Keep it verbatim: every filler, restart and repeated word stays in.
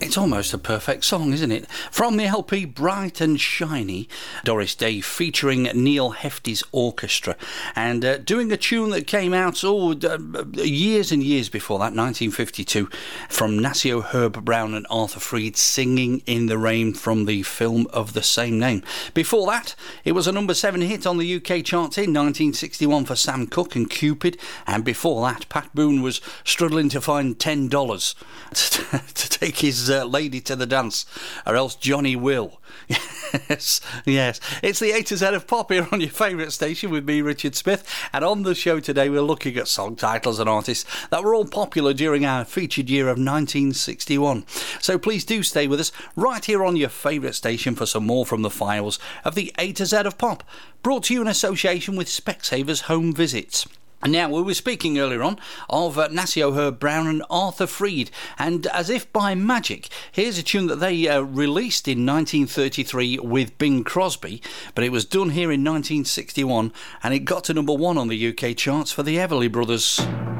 It's almost a perfect song, isn't it? From the L P Bright and Shiny, Doris Day featuring Neil Hefti's orchestra, and uh, doing a tune that came out oh, uh, years and years before that, nineteen fifty-two, from Nacio Herb Brown and Arthur Freed, Singing in the Rain, from the film of the same name. Before that, it was a number seven hit on the U K charts in nineteen sixty-one for Sam Cooke and Cupid, and before that, Pat Boone was struggling to find ten dollars to, to take his uh, lady to the dance, or else Johnny will. Yes, yes. It's the A to Z of Pop here on your favourite station with me, Richard Smith, and on the show today we're looking at song titles and artists that were all popular during our featured year of nineteen sixty-one. So please do stay with us right here on your favourite station for some more from the files of the A to Z of Pop, brought to you in association with Specsavers Home Visits. And now, we were speaking earlier on of uh, Nacio Herb Brown and Arthur Freed, and as if by magic, here's a tune that they uh, released in nineteen thirty-three with Bing Crosby, but it was done here in nineteen sixty-one, and it got to number one on the U K charts for the Everly Brothers.